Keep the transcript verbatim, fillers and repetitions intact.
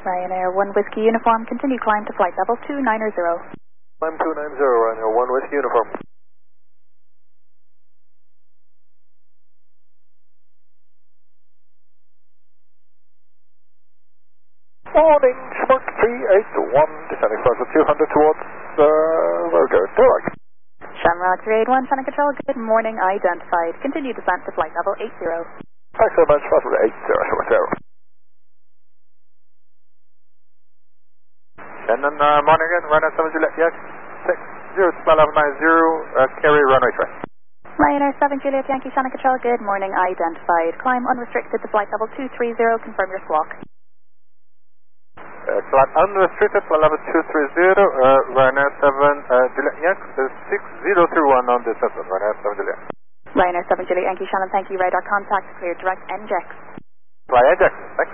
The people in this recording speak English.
Ryanair one Whiskey Uniform, continue climb to flight level two nine zero. Climb two nine zero, Ryanair one Whiskey Uniform. Morning, Spark three eight one, descending flight of two hundred towards, uh, we're going to right. Shamrock three eight one, Channel Control, good morning, identified. Continue descent to flight level eight zero. Thanks so much, flight level eight zero, short zero. Shannon, uh, morning again, Ryanair seven Juliet, yes, six zero, flight level nine zero, uh, carry runway three. Ryanair seven Juliet Yankee, Channel Control, good morning, identified. Climb unrestricted to flight level two three zero, confirm your squawk. Uh, flight unrestricted, flight level two three zero, uh, Ryanair seven uh, Juliet Yankee, uh, six zero three one on the assessment, Ryanair seven Juliet. Ryanair seven Juliet Yankee, Shannon, thank you, radar contact, clear direct N J E X. Fly N J E X, thanks.